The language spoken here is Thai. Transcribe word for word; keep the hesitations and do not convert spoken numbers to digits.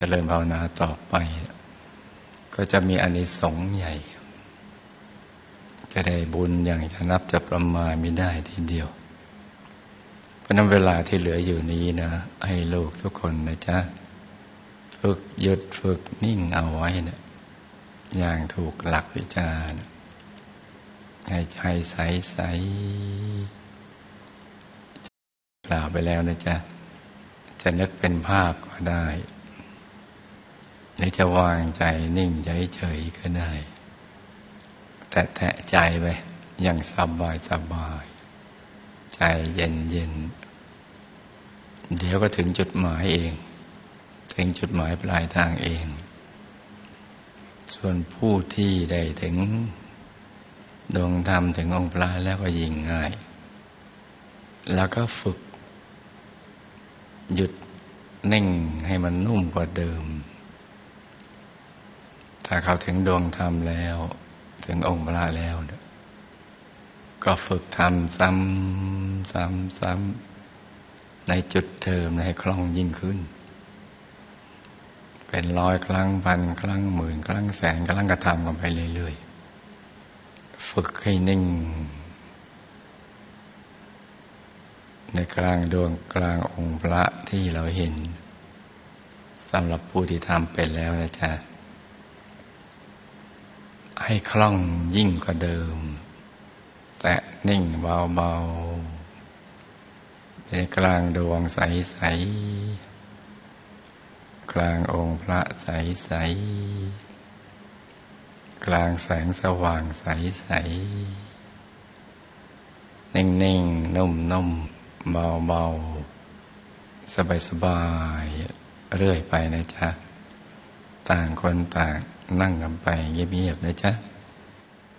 เจริญภาวนาต่อไปก็จะมีอานิสงส์ใหญ่จะได้บุญอย่างจะนับจะประมาณไม่ได้ทีเดียวเพราะนั้นเวลาที่เหลืออยู่นี้นะให้ลูกทุกคนนะจ๊ะฝึกหยุดฝึกนิ่งเอาไว้นะอย่างถูกหลักวิชานะให้ใจใสใสกล่าวไปแล้วนะจ๊ะจะนึกเป็นภาพก็ได้หรือจะวางใจนิ่งเฉยๆก็ได้แต่แตะใจไปอย่างสบายสบายใจเย็นเย็นเดี๋ยวก็ถึงจุดหมายเองถึงจุดหมายปลายทางเองส่วนผู้ที่ได้ถึงดวงธรรมถึงองค์พระแล้วก็ยิ่งง่ายแล้วก็ฝึกหยุดนิ่งให้มันนุ่มกว่าเดิมถ้าเขาถึงดวงธรรมแล้วถึงองค์พระแล้วก็ฝึกทำซ้ำซ้ำซ้ำในจุดเดิมให้คล่องยิ่งขึ้นเป็นร้อยครั้งพันครั้งหมื่นครั้งแสนครั้งก็ทำกันไปเรื่อยๆฝึกให้นิ่งในกลางดวงกลางองค์พระที่เราเห็นสำหรับผู้ที่ทำเป็นแล้วนะจ๊ะให้คล่องยิ่งกว่าเดิมแต่นิ่งเบาๆในกลางดวงใสๆกลางองค์พระใสๆกลางแสงสว่างใสๆนิ่งๆนุ่มๆเบาๆสบายๆเรื่อยไปนะจ๊ะต่างคนต่างนั่งกันไปเงียบๆนะจ๊ะ